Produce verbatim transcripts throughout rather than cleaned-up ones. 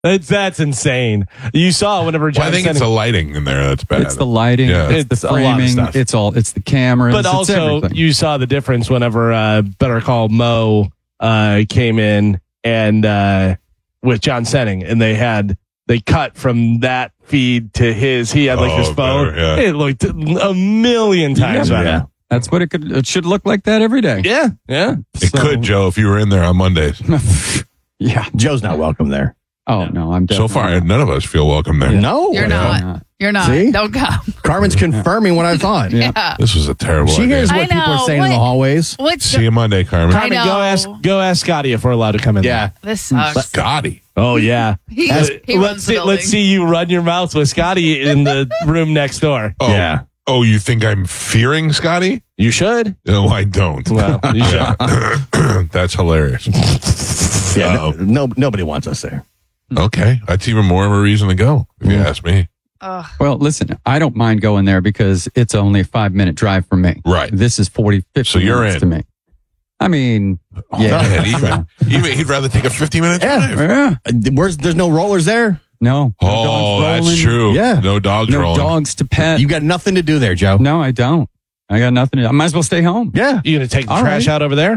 That's that's insane. You saw whenever John well, I think Senning, it's the lighting in there that's bad. It's the lighting. Yeah. It's, It's the a lot of framing. stuff. It's all. It's the cameras. but it's also everything. you saw the difference whenever uh, Better Call Mo uh, came in and uh, with John Senning, and they had they cut from that feed to his. He had like Oh, his phone. better, yeah. It looked a million times Yeah. better. Yeah. That's what it could. It should look like that every day. Yeah, yeah. It So- could, Joe, if you were in there on Mondays. Yeah. Joe's not welcome there. Oh no, I'm So definitely far, not. none of us feel welcome there. No. You're I'm not. You're not. See? Don't come. Carmen's confirming what I thought. Yeah. Yeah. This was a terrible She idea. hears I what people are know. saying in the What- hallways. What's See you Monday, Carmen. Carmen, I go know. ask go ask Scotty if we're allowed to come in. Yeah. this sucks. Scotty. Oh yeah. He, Let's- he let's runs the see, let's building. see you run your mouth with Scotty in the room next door. Oh, Yeah. Oh, you think I'm fearing Scotty? You should. No, I don't. Well, you should. That's hilarious. Yeah. No, Um, no, nobody wants us there. Okay, that's even more of a reason to go, if you ask me. Ugh. Well, listen, I don't mind going there because it's only a five minute drive from me. Right. This is forty, fifty So you're minutes in. to me. I mean, Oh, yeah. man, even, even he'd rather take a fifty minute Yeah. drive. Yeah. Uh, Where's there's no rollers there? No. no Oh, dogs that's rolling, true. Yeah. No dogs No rolling. dogs to pet. You got nothing to do there, Joe. no, I don't. I got nothing to do. I might as well stay home. Yeah. You gonna take the All trash right. out over there?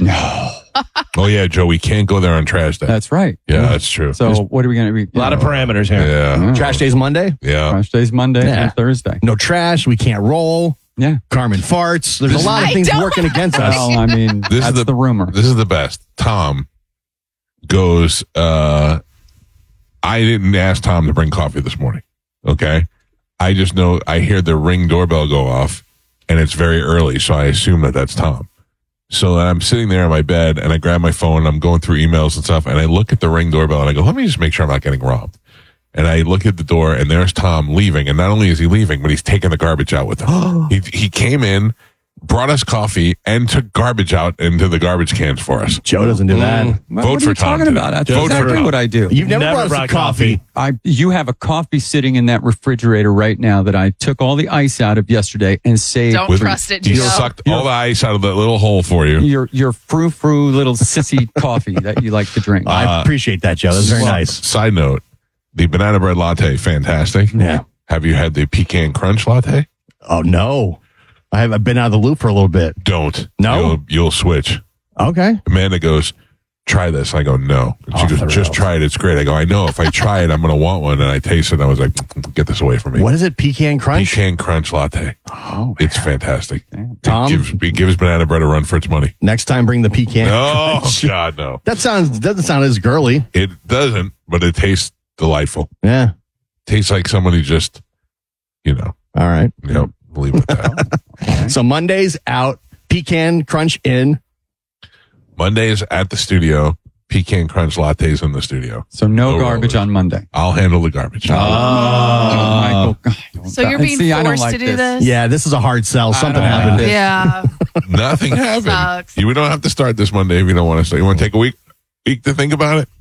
Oh, yeah, Joe, we can't go there on trash day. That's right. yeah, that's true. So what are we going to be? A lot of parameters here. yeah, Trash day's Monday. yeah. Trash days Monday Yeah. and Thursday. No trash. We can't roll. Yeah. Carmen farts. There's This a lot of I things don't- working against us. Well, I mean, This is that's the- the, rumor. This is the best. Tom goes, uh, I didn't ask Tom to bring coffee this morning. Okay. I just know I hear the Ring doorbell go off and it's very early. So I assume that that's Tom. So I'm sitting there in my bed and I grab my phone and I'm going through emails and stuff. And I look at the Ring doorbell and I go, let me just make sure I'm not getting robbed. And I look at the door and there's Tom leaving. And not only is he leaving, but he's taking the garbage out with him. he, he came in, brought us coffee and took garbage out into the garbage cans for us. Joe doesn't do that. What, Vote what for are you Tom talking today. about? That's Vote for exactly Tom. what I do. You've never, Never brought us brought a coffee. I you have a coffee sitting in that refrigerator right now that I took all the ice out of yesterday and saved Don't With- trust it, He Joe. sucked all the ice out of that little hole for you. your your frou frou little sissy coffee that you like to drink. I appreciate that, Joe. That's very Well, nice. Side note, the banana bread latte, fantastic. Yeah. Have you had the pecan crunch latte? Oh no, I have. I've been out of the loop for a little bit. Don't. No? You'll, you'll switch. Okay. Amanda goes, try this. I go, no. And she Off goes, the just rails. try it. It's great. I go, I know. If I try it, I'm going to want one. And I taste it. And I was like, get this away from me. What is it? Pecan crunch. Pecan crunch latte. Oh, It's fantastic. Tom? It gives, it gives banana bread a run for its money. next time bring the pecan. Oh, crunch. God, no. That sounds doesn't sound as girly. It doesn't, but it tastes delightful. Yeah. Tastes like somebody just, you know, All right. you know, leave it at that. So Monday's out. Pecan crunch in. Mondays at the studio, pecan crunch lattes in the studio. So no No garbage rollers. on Monday. I'll handle the garbage. Oh, Michael. God, don't So you're die. being See, I don't forced like to do this? Yeah, this is a hard sell. Something don't like happened. this. Yeah. Nothing happened. Sucks. You don't have to start this Monday if you don't want to start. You want to take a week, week to think about it?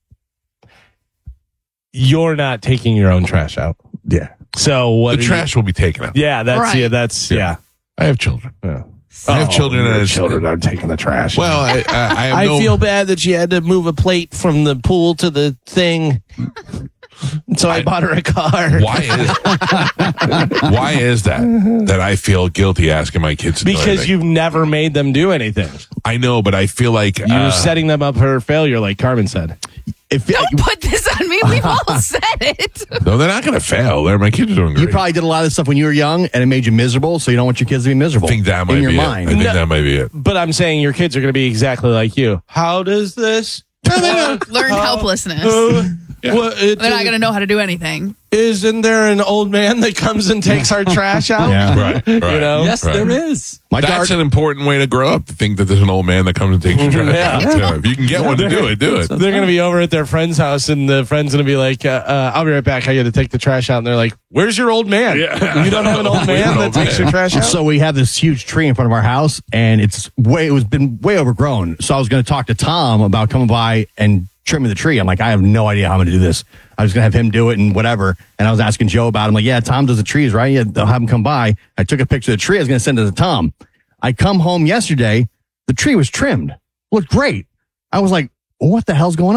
You're not taking your own trash out. Yeah. So what? The are you- trash will be taken out. yeah, that's Right. yeah, that's yeah. I have children. yeah. I have children and your it's- children are taking the trash. Well, I, I, I have I no, feel bad that she had to move a plate from the pool to the thing. So I, I- bought her a car. Why is why is that that I feel guilty asking my kids to do Because anything? you've never made them do anything. I know, but I feel like You're uh, setting them up for failure, like Carmen said. If Don't put this on me. We've all said it. no, they're not going to fail. They're my kids are doing great. you probably did a lot of stuff when you were young and it made you miserable, so you don't want your kids to be miserable. I think that might in your be mind. it. I think No. that might be it. But I'm saying your kids are going to be exactly like you. How does this? Learned helplessness. Uh, what, it, They're not going to know how to do anything. Isn't there an old man that comes and takes our trash out? Yeah. Right, right. You know? Yes, Right. there is. My That's daughter, an important way to grow up, to think that there's an old man that comes and takes your trash. Yeah. Yeah, if you can get one to do it, do it. They're going to be over at their friend's house, and the friend's going to be like, uh, uh, I'll be right back. I got to take the trash out. And they're like, where's your old man? Yeah. You don't have an old Where's man an that old takes man? your trash out? so we have this huge tree in front of our house, and it's way it was been way overgrown. So I was going to talk to Tom about coming by and trimming the tree. I'm like, I have no idea how I'm going to do this. I was going to have him do it and whatever. And I was asking Joe about it. I'm like, yeah, Tom does the trees, right? Yeah, they'll have him come by. I took a picture of the tree. I was going to send it to Tom. I come home yesterday. The tree was trimmed. Looked great. I was like, what the hell's going on?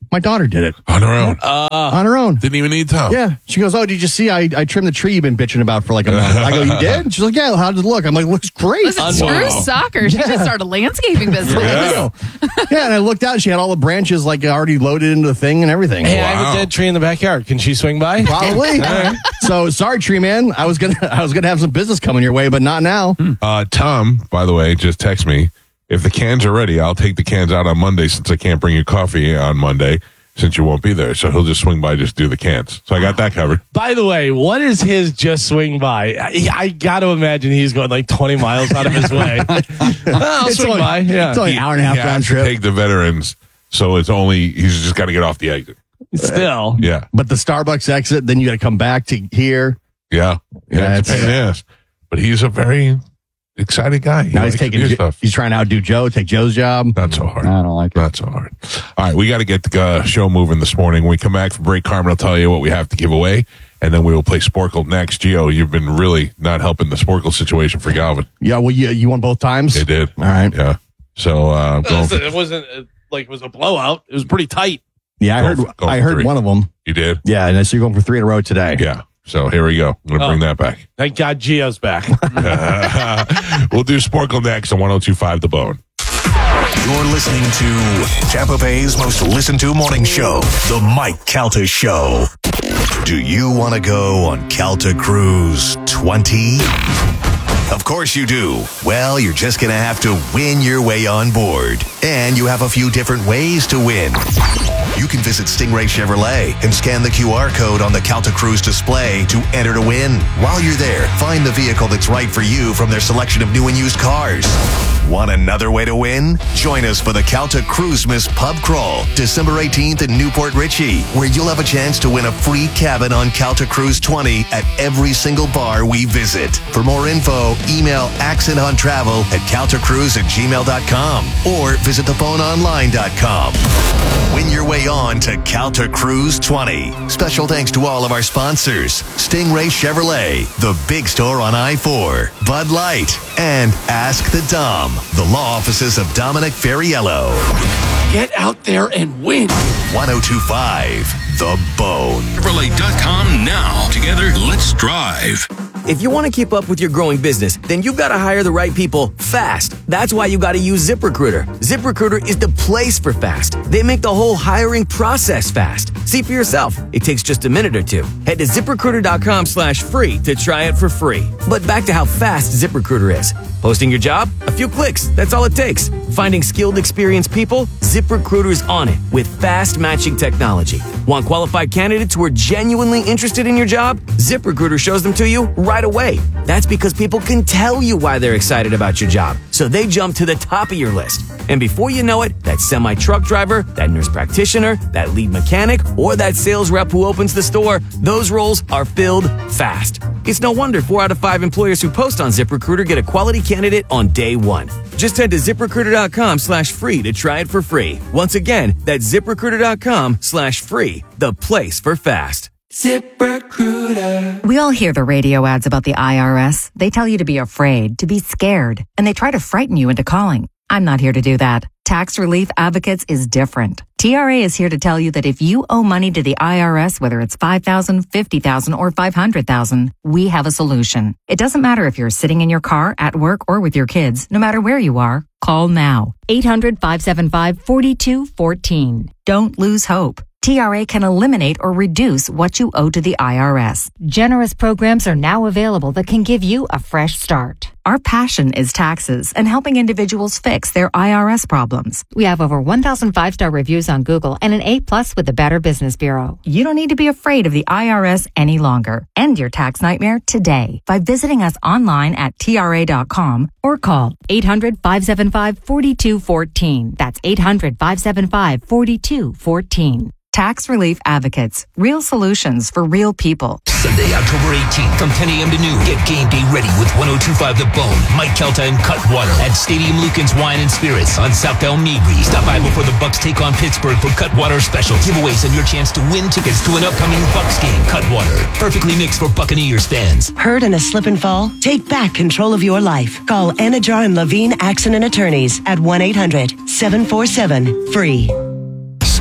My daughter did it On her own. on her own. Didn't even need Tom. Yeah. She goes, oh, did you see I, I trimmed the tree you've been bitching about for like a month? I go, you did? She's like, yeah, how does it look? I'm like, looks great. Listen, screw Wow. soccer. She Yeah. should start a landscaping business. Yeah. Yeah, and I looked out and she had all the branches like already loaded into the thing and everything. Hey, I have Wow. a dead tree in the backyard. Can she swing by? Probably. So sorry, tree man. I was gonna I was gonna have some business coming your way, but not now. Uh, Tom, by the way, just text me. If the cans are ready, I'll take the cans out on Monday since I can't bring you coffee on Monday since you won't be there. So he'll just swing by, just do the cans. So I got that covered. By the way, what is his just swing by? I, I got to imagine he's going like twenty miles out of his way. I'll It's swing only- by. Yeah. it's only- An hour and a half He has round to trip. Take the veterans. So it's only, he's just got to get off the exit. Still. Yeah. But the Starbucks exit, then you got to come back to here. Yeah. Yeah. Yeah, it's a it's- pain in the ass. But he's a very excited guy. He Now he's likes to taking. do Jo- stuff. He's trying to outdo Joe. Take Joe's job. Not so hard. I don't like it. Not so hard. All right, we got to get the uh, show moving this morning. When we come back from break, Carmen will tell you what we have to give away, and then we will play Sporkle next. Gio, you've been really not helping the Sporkle situation for Galvin. Yeah. Well, you you won both times. They did. All right. Yeah. So uh, going for, It wasn't uh, like it was a blowout. It was pretty tight. Yeah, I Go heard. for- go I for heard three. one of them. you did. Yeah, and so you're going for three in a row today. Yeah. So here we go. I'm going to bring Oh. that back. Thank God Gio's back. We'll do Sporkle next on one oh two point five The Bone. You're listening to Tampa Bay's most listened to morning show, The Mike Calta Show. Do you want to go on Calta Cruise twenty? Of course you do. Well, you're just going to have to win your way on board. And you have a few different ways to win. You can visit Stingray Chevrolet and scan the Q R code on the Calta Cruise display to enter to win. While you're there, find the vehicle that's right for you from their selection of new and used cars. Want another way to win? Join us for the Calta Cruisemas Pub Crawl, December eighteenth in Newport Richey, where you'll have a chance to win a free cabin on Calta Cruise twenty at every single bar we visit. For more info, email accent on travel at caltacruise at gmail dot com or visit the phone online dot com. Win your way on to Calta Cruise twenty. Special thanks to all of our sponsors, Stingray Chevrolet, the big store on I four, Bud Light, and Ask the Dom, the law offices of Dominic Ferriello. Get out there and win. one oh two point five The Bone. Chevrolet dot com now. Together, let's drive. If you want to keep up with your growing business, then you've got to hire the right people fast. That's why you got to use ZipRecruiter. ZipRecruiter is the place for fast. They make the whole hiring process fast. See for yourself. It takes just a minute or two. Head to ZipRecruiter dot com slash free to try it for free. But back to how fast ZipRecruiter is. Posting your job? A few clicks. That's all it takes. Finding skilled, experienced people? ZipRecruiter's on it with fast matching technology. Want qualified candidates who are genuinely interested in your job? ZipRecruiter shows them to you right away. That's because people can tell you why they're excited about your job, so they jump to the top of your list. And before you know it, that semi-truck driver, that nurse practitioner, that lead mechanic, or that sales rep who opens the store, those roles are filled fast. It's no wonder four out of five employers who post on ZipRecruiter get a quality candidate on day one. Just head to ZipRecruiter dot com slash free to try it for free. Once again, that's ZipRecruiter dot com slash free, the place for fast. ZipRecruiter. We all hear the radio ads about the I R S. They tell you to be afraid, to be scared, and they try to frighten you into calling. I'm not here to do that. Tax Relief Advocates is different. T R A is here to tell you that if you owe money to the I R S, whether it's five thousand dollars, fifty thousand dollars, or five hundred thousand dollars, we have a solution. It doesn't matter if you're sitting in your car, at work, or with your kids. No matter where you are, call now. eight hundred, five seven five, four two one four. Don't lose hope. T R A can eliminate or reduce what you owe to the I R S. Generous programs are now available that can give you a fresh start. Our passion is taxes and helping individuals fix their I R S problems. We have over one thousand five-star reviews on Google and an A plus with the Better Business Bureau. You don't need to be afraid of the I R S any longer. End your tax nightmare today by visiting us online at T R A dot com Or call eight hundred, five seven five, four two one four. That's eight hundred, five seven five, four two one four. Tax Relief Advocates. Real solutions for real people. Sunday, October eighteenth, from ten a.m. to noon. Get game day ready with one oh two point five The Bone, Mike Calta, and Cutwater at Stadium Lucan's Wine and Spirits on South El Mabry. Stop by before the Bucks take on Pittsburgh for Cutwater specials, giveaways, and your chance to win tickets to an upcoming Bucks game. Cutwater, perfectly mixed for Buccaneers fans. Hurt in a slip and fall? Take back control of your life. Call Anajar and Levine Accident Attorneys at one eight hundred, seven four seven, F R E E.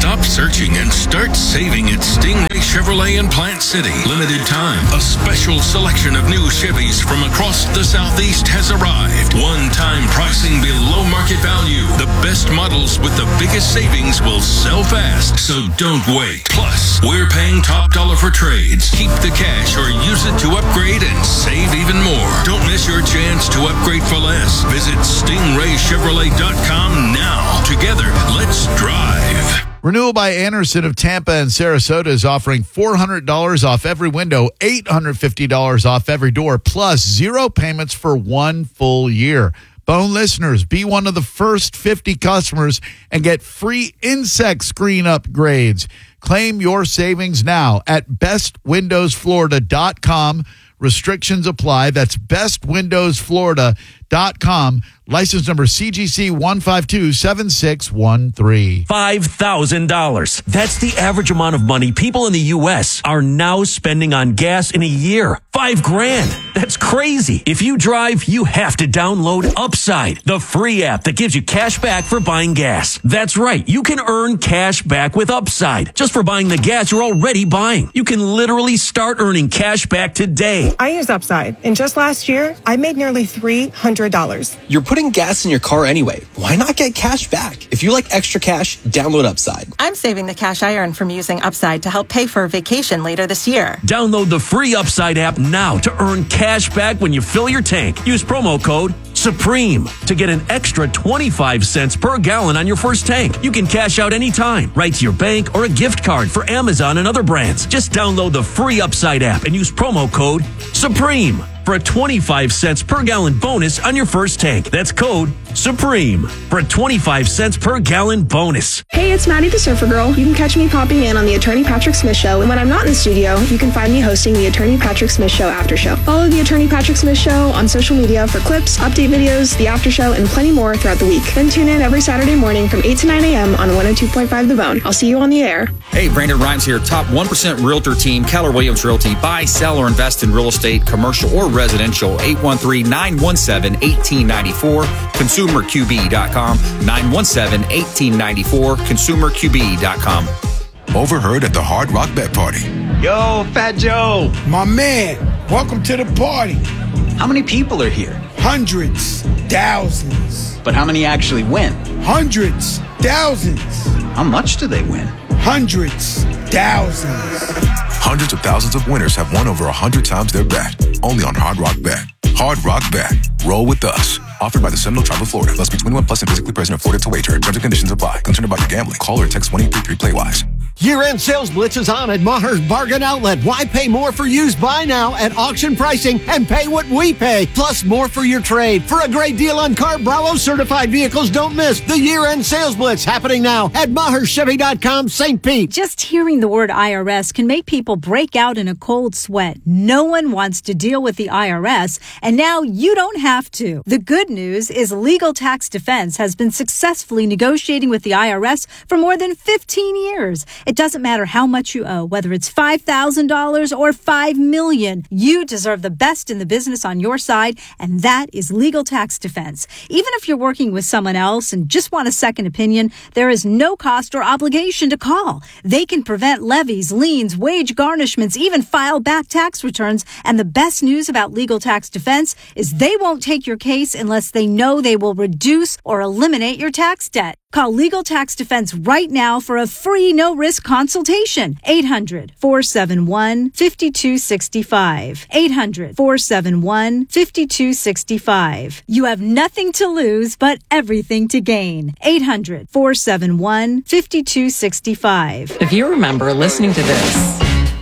Stop searching and start saving at Stingray Chevrolet in Plant City. Limited time. A special selection of new Chevys from across the Southeast has arrived. One-time pricing below market value. The best models with the biggest savings will sell fast, so don't wait. Plus, we're paying top dollar for trades. Keep the cash or use it to upgrade and save even more. Don't miss your chance to upgrade for less. Visit stingray chevrolet dot com now. Together, let's drive. Renewal by Anderson of Tampa and Sarasota is offering four hundred dollars off every window, eight hundred fifty dollars off every door, plus zero payments for one full year. Bone listeners, be one of the first fifty customers and get free insect screen upgrades. Claim your savings now at best windows florida dot com. Restrictions apply. That's best windows florida dot com. License number C G C one five two seven six one three. five thousand dollars. That's the average amount of money people in the U S are now spending on gas in a year. Five grand. That's crazy. If you drive, you have to download Upside, the free app that gives you cash back for buying gas. That's right. You can earn cash back with Upside just for buying the gas you're already buying. You can literally start earning cash back today. I use Upside, and just last year, I made nearly three hundred dollars. You're putting gas in your car anyway. Why not get cash back? If you like extra cash, download Upside. I'm saving the cash I earn from using Upside to help pay for a vacation later this year. Download the free Upside app now to earn cash back when you fill your tank. Use promo code SUPREME to get an extra twenty-five cents per gallon on your first tank. You can cash out anytime, right to your bank or a gift card for Amazon and other brands. Just download the free Upside app and use promo code SUPREME for a twenty-five cents per gallon bonus on your first tank. That's code SUPREME for a twenty-five cents per gallon bonus. Hey, it's Maddie the Surfer Girl. You can catch me popping in on the Attorney Patrick Smith Show, and when I'm not in the studio, you can find me hosting the Attorney Patrick Smith Show After Show. Follow the Attorney Patrick Smith Show on social media for clips, update videos, the After Show, and plenty more throughout the week. Then tune in every Saturday morning from eight to nine a.m. on one oh two point five The Bone. I'll see you on the air. Hey, Brandon Rhymes here, top one percent realtor team, Keller Williams Realty. Buy, sell, or invest in real estate, commercial or residential. eight one three, nine one seven, one eight nine four, consumer q b dot com, nine one seven, one eight nine four, consumer q b dot com. Overheard at the Hard Rock Bet Party. Yo, Fat Joe. My man, welcome to the party. How many people are here? Hundreds, thousands. But how many actually win? Hundreds, thousands. How much do they win? Hundreds, thousands. Hundreds of thousands of winners have won over a hundred times their bet. Only on Hard Rock Bet. Hard Rock Bet. Roll with us. Offered by the Seminole Tribe of Florida. Must be twenty-one plus and physically present in Florida to wager. Terms and conditions apply. Concerned about your gambling? Call or text one eight three three play wise. Year-end sales blitz is on at Maher's Bargain Outlet. Why pay more for used? Buy now at auction pricing and pay what we pay, plus more for your trade. For a great deal on Car Bravo certified vehicles, don't miss the year-end sales blitz happening now at Maher Chevy dot com, Saint Pete. Just hearing the word I R S can make people break out in a cold sweat. No one wants to deal with the I R S, and now you don't have to. The good news is Legal Tax Defense has been successfully negotiating with the I R S for more than fifteen years. It doesn't matter how much you owe, whether it's five thousand dollars or five million dollars. You deserve the best in the business on your side, and that is Legal Tax Defense. Even if you're working with someone else and just want a second opinion, there is no cost or obligation to call. They can prevent levies, liens, wage garnishments, even file back tax returns. And the best news about Legal Tax Defense is they won't take your case unless they know they will reduce or eliminate your tax debt. Call Legal Tax Defense right now for a free no-risk consultation. eight hundred, four seven one, five two six five. eight hundred, four seven one, five two six five. You have nothing to lose but everything to gain. eight hundred, four seven one, five two six five. If you remember listening to this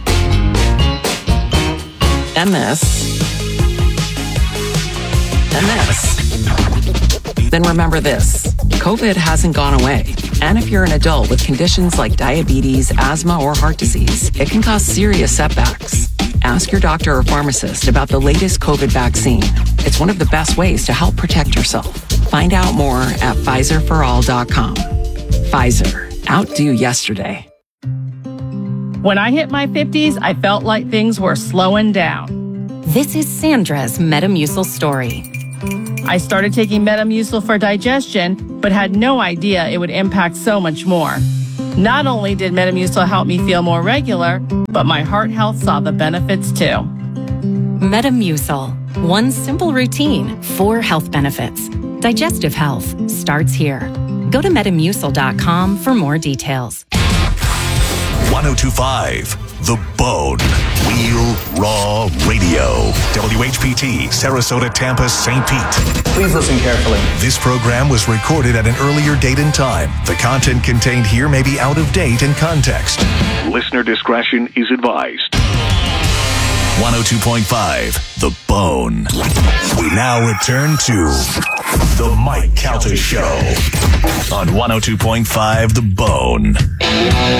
and this and this, then remember this. COVID hasn't gone away. And if you're an adult with conditions like diabetes, asthma, or heart disease, it can cause serious setbacks. Ask your doctor or pharmacist about the latest COVID vaccine. It's one of the best ways to help protect yourself. Find out more at Pfizer for all dot com. Pfizer. Outdo yesterday. When I hit my fifties, I felt like things were slowing down. This is Sandra's Metamucil story. I started taking Metamucil for digestion, but had no idea it would impact so much more. Not only did Metamucil help me feel more regular, but my heart health saw the benefits too. Metamucil. One simple routine, four health benefits. Digestive health starts here. Go to metamucil dot com for more details. one oh two point five The Bone. Real Raw Radio. W H P T, Sarasota, Tampa, Saint Pete. Please listen carefully. This program was recorded at an earlier date and time. The content contained here may be out of date in context. Listener discretion is advised. one oh two point five The Bone. We now return to The Mike Calta Show on one oh two point five The Bone.